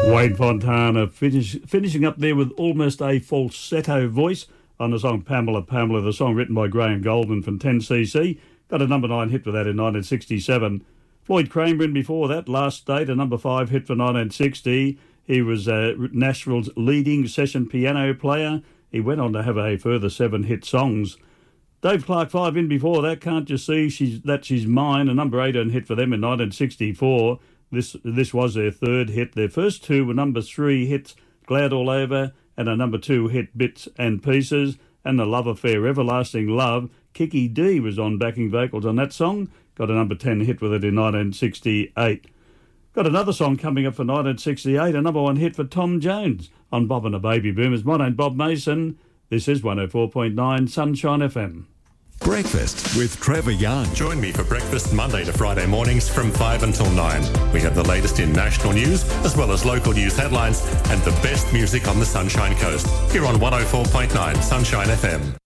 Wayne Fontana finishing up there with almost a falsetto voice on the song Pamela, Pamela, the song written by Graham Goldman from 10cc. Got a number 9 hit with that in 1967. Floyd Cranbourne before that, Last Date, a number 5 hit for 1960. He was Nashville's leading session piano player. He went on to have a further 7 hit songs. Dave Clark 5 in before that, Can't You See She's Mine, a number 18 hit for them in 1964. This was their 3rd hit. Their first 2 were number 3 hits, Glad All Over, and a number 2 hit, Bits and Pieces, and The Love Affair, Everlasting Love. Kiki D was on backing vocals on that song. Got a number 10 hit with it in 1968. Got another song coming up for 1968, a number 1 hit for Tom Jones on Bob and the Baby Boomers. My name's Bob Mason. This is 104.9 Sunshine FM. Breakfast with Trevor Young. Join me for breakfast Monday to Friday mornings from 5 until 9. We have the latest in national news, as well as local news headlines and the best music on the Sunshine Coast. Here on 104.9 Sunshine FM.